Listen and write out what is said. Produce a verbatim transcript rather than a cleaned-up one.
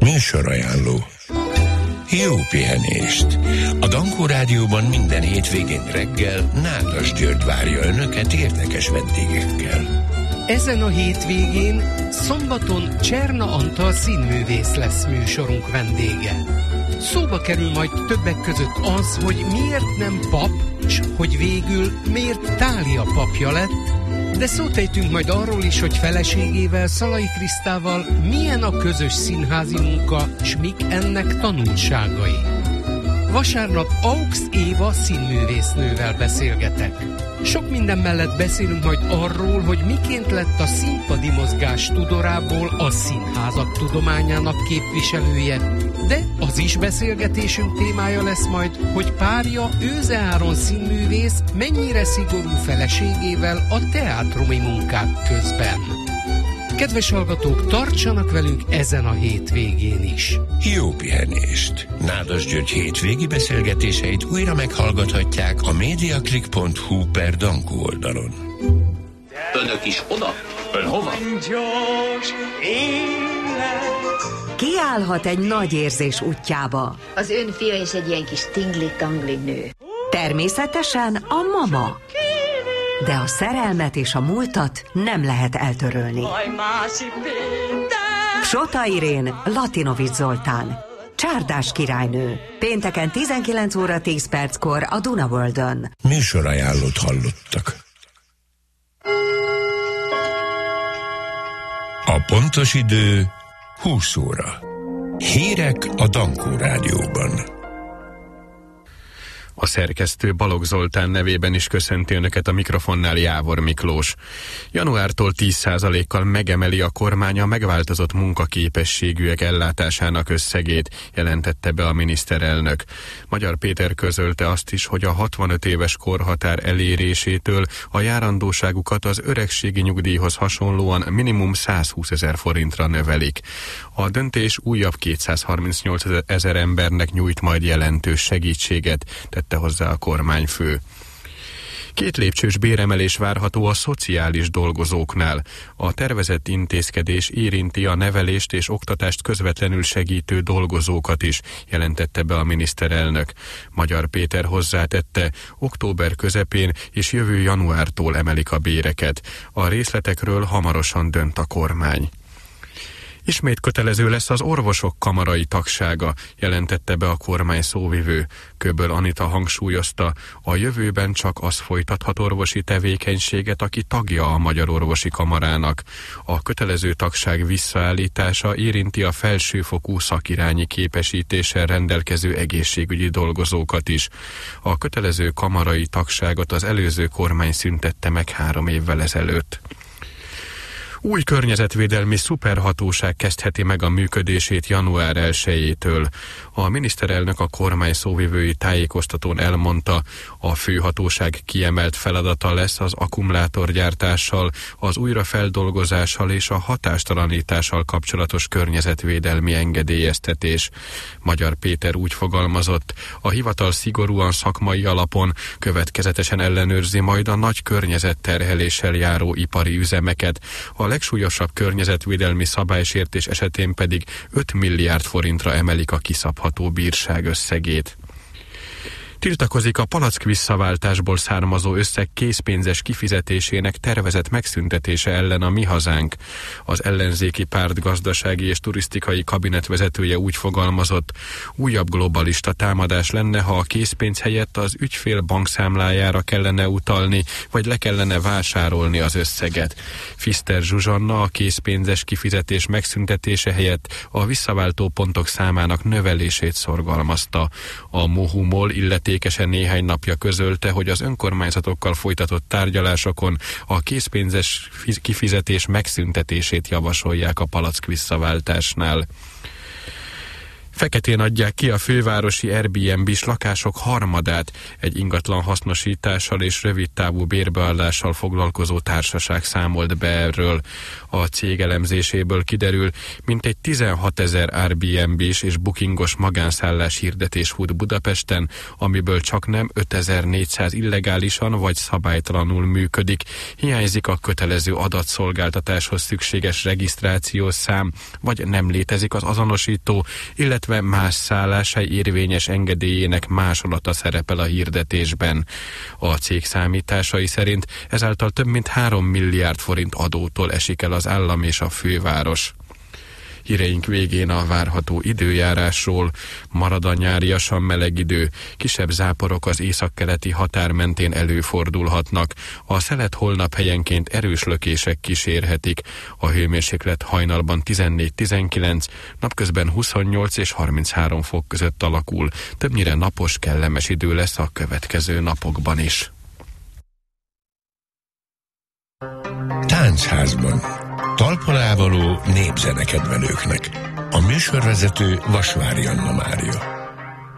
Műsorajánló. Jó pihenést! A Dankó Rádióban minden hétvégén reggel Nádas György várja önöket érdekes vendégekkel. Ezen a hétvégén szombaton Cserna Antal színművész lesz műsorunk vendége. Szóba kerül majd többek között az, hogy miért nem pap, s hogy végül miért Tália papja lett, de szót ejtünk majd arról is, hogy feleségével, Szalai Krisztával milyen a közös színházi munka, s mik ennek tanulságai. Vasárnap Aux Éva színművésznővel beszélgetek. Sok minden mellett beszélünk majd arról, hogy miként lett a színpadi mozgás tudorából a színházak tudományának képviselője, de az is beszélgetésünk témája lesz majd, hogy párja Őze Áron színművész mennyire szigorú feleségével a teátrumi munkák közben. Kedves hallgatók, tartsanak velünk ezen a hétvégén is. Jó pihenést! Nádas György hétvégi beszélgetéseit újra meghallgathatják a mediaclick.hu per Dankó oldalon. Önök is oda? Ön hova? Kiállhat egy nagy érzés útjába. Az ön fia is egy ilyen kis tingli-tangli nő. Természetesen a mama. De a szerelmet és a múltat nem lehet eltörölni. Psota Irén, Latinovics Zoltán. Csárdás királynő. Pénteken tizenkilenc óra tíz perckor a Duna Worldön. Műsorajánlót hallottak. A pontos idő húsz óra. Hírek a Dankó Rádióban. A szerkesztő Balogh Zoltán nevében is köszönti önöket a mikrofonnál Jávor Miklós. Januártól tíz százalékkal megemeli a kormány a megváltozott munkaképességűek ellátásának összegét, jelentette be a miniszterelnök. Magyar Péter közölte azt is, hogy a hatvanöt éves korhatár elérésétől a járandóságukat az öregségi nyugdíjhoz hasonlóan minimum százhúszezer forintra növelik. A döntés újabb kétszázharmincnyolc ezer embernek nyújt majd jelentős segítséget, tette hozzá a kormányfő. Két lépcsős béremelés várható a szociális dolgozóknál. A tervezett intézkedés érinti a nevelést és oktatást közvetlenül segítő dolgozókat is, jelentette be a miniszterelnök. Magyar Péter hozzátette, október közepén és jövő januártól emelik a béreket. A részletekről hamarosan dönt a kormány. Ismét kötelező lesz az orvosok kamarai tagsága, jelentette be a kormány szóvivő. Köböl Anita hangsúlyozta, a jövőben csak az folytathat orvosi tevékenységet, aki tagja a Magyar Orvosi Kamarának. A kötelező tagság visszaállítása érinti a felsőfokú szakirányi képesítéssel rendelkező egészségügyi dolgozókat is. A kötelező kamarai tagságot az előző kormány szüntette meg három évvel ezelőtt. Új környezetvédelmi szuperhatóság kezdheti meg a működését január elsejétől. A miniszterelnök a kormány szóvivői tájékoztatón elmondta, a főhatóság kiemelt feladata lesz az akkumulátorgyártással, az újrafeldolgozással és a hatástalanítással kapcsolatos környezetvédelmi engedélyeztetés. Magyar Péter úgy fogalmazott, a hivatal szigorúan szakmai alapon következetesen ellenőrzi majd a nagy környezetterheléssel járó ipari üzemeket, a legsúlyosabb környezetvédelmi szabálysértés esetén pedig öt milliárd forintra emelik a kiszabható bírság összegét. Tiltakozik a palack visszaváltásból származó összeg készpénzes kifizetésének tervezett megszüntetése ellen a Mi Hazánk. Az ellenzéki párt gazdasági és turisztikai kabinetvezetője úgy fogalmazott, újabb globalista támadás lenne, ha a készpénz helyett az ügyfél bankszámlájára kellene utalni, vagy le kellene vásárolni az összeget. Fiszter Zsuzsanna a készpénzes kifizetés megszüntetése helyett a visszaváltó pontok számának növelését szorgalmazta. A Mohumol illetékesen néhány napja közölte, hogy az önkormányzatokkal folytatott tárgyalásokon a készpénzes kifizetés megszüntetését javasolják a palack visszaváltásnál. Feketén adják ki a fővárosi Airbnb-s lakások harmadát, egy ingatlan hasznosítással és rövidtávú bérbeadással foglalkozó társaság számolt be erről. A cég elemzéséből kiderül, mintegy tizenhatezer Airbnb-s és bookingos magánszállás hirdetés fut Budapesten, amiből csak nem ötezer-négyszáz illegálisan vagy szabálytalanul működik. Hiányzik a kötelező adatszolgáltatáshoz szükséges regisztrációs szám, vagy nem létezik az azonosító, illetve más szálláshely érvényes engedélyének másolata szerepel a hirdetésben. A cég számításai szerint ezáltal több mint három milliárd forint adótól esik el az állam és a főváros. Híreink végén a várható időjárásról. Marad a nyáriasan meleg idő, kisebb záporok az északkeleti határ mentén előfordulhatnak. A szelet holnap helyenként erős lökések kísérhetik. A hőmérséklet hajnalban tizennégy-tizenkilenc, napközben huszonnyolc és harminchárom fok között alakul. Többnyire napos, kellemes idő lesz a következő napokban is. Táncházban. Talpalávaló népzenekedvelőknek. A műsorvezető Vasvári Anna Mária.